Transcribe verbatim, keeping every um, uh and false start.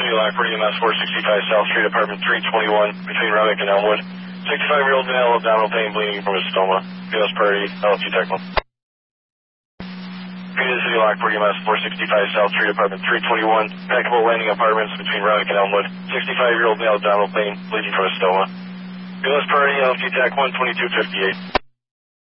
City Lockport, E M S four sixty-five South Street, apartment three twenty-one, between Remick and Elmwood. sixty-five-year-old male, abdominal pain, bleeding from a stoma. U S Priority, L F T Tech one. Phoenix City Lockport, E M S four sixty-five South Street, apartment three twenty-one, Packable Landing Apartments, between Remick and Elmwood. sixty-five-year-old male, abdominal pain, bleeding from a stoma. U S Priority, L F T Tech one, twenty-two fifty-eight.